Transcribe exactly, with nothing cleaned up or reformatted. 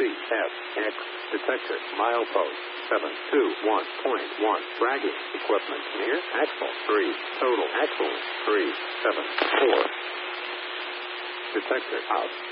C F X detector milepost seven two one point one bragging equipment near axle three total axle three seven four detector out.